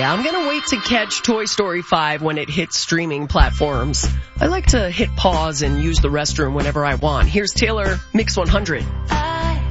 Yeah, I'm gonna wait to catch Toy Story 5 when it hits streaming platforms. I like to hit pause and use the restroom whenever I want. Here's Taylor Mix 100.